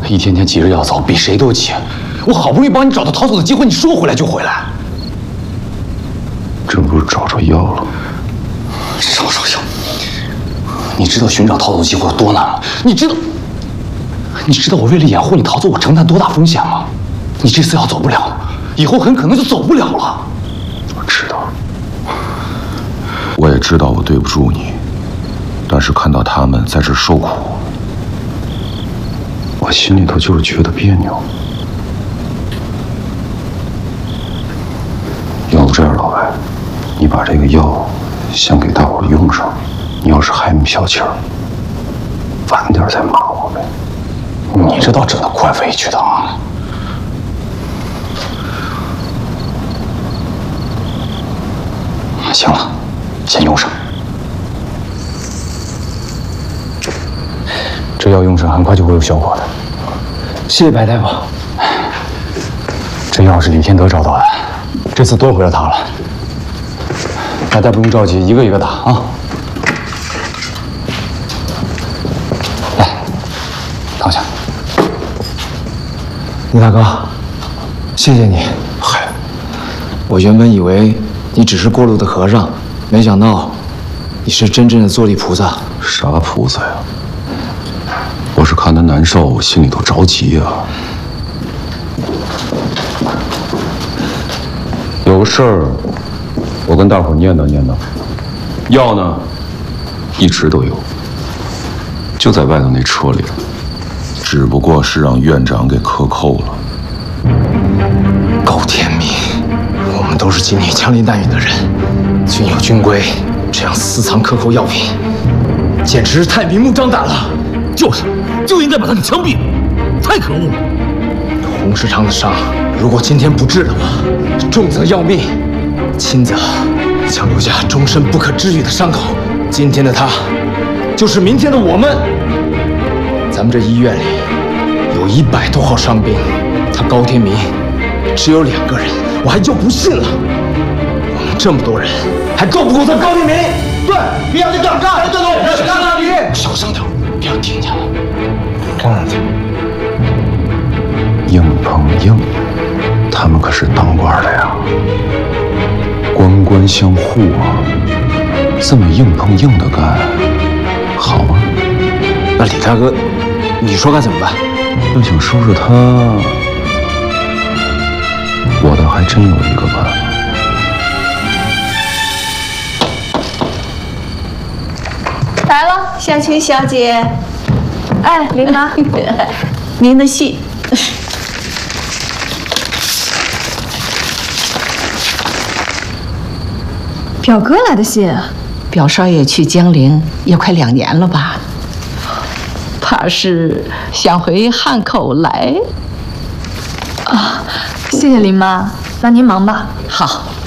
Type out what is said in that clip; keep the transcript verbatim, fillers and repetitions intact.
一天天急着要走，比谁都急。我好不容易帮你找到逃走的机会，你说回来就回来。 这不是找着药了？ 找着药？你知道寻找逃走机会有多难吗？你知道？你知道我为了掩护你逃走，我承担多大风险吗？你这次要走不了，以后很可能就走不了了。 我知道，我也知道我对不住你，但是看到他们在这受苦，我心里头就是觉得别扭。要不这样，老白，你把这个药先给大伙用上，你要是还没消气儿，晚点再骂我呗。 你这倒整得怪委屈的啊！行了，先用上。这药用上很快就会有效果的。谢谢白大夫。这药是李天德找到的，这次多亏了他了。大家不用着急，一个一个打啊。来，躺下。李大哥，谢谢你。嗨，我原本以为你只是过路的和尚，没想到你是真正的坐立菩萨。 啥菩萨呀？我是看他难受，我心里头着急呀。有个事儿，我跟大伙念叨念叨。药呢，一直都有，就在外头那车里，只不过是让院长给克扣了。 高天明，我们都是经历枪林弹雨的人，军有军规，这样私藏克扣药品，简直是太明目张胆了。 就是，就应该把他给枪毙了，太可恶了。 洪世昌的伤，如果今天不治的话，重则要命，轻则将留下终身不可治愈的伤口。今天的他，就是明天的我们。咱们这医院里有一百多号伤兵，他高天明只有两个人，我还就不信了。我们这么多人，还够不够他高天明？对，别让他干干，对对，干哪里？小声点，别让听见了。干去。 硬碰硬，他们可是当官的呀，官官相护啊，这么硬碰硬的干，好吗？ 那李大哥，你说该怎么办？ 要想收拾他，我倒还真有一个办法。 来了，香群小姐。哎，林妈，您的信。 表哥来的信， 表少爷去江陵也快两年了吧？怕是想回汉口来。 啊，谢谢林妈，那您忙吧。 好，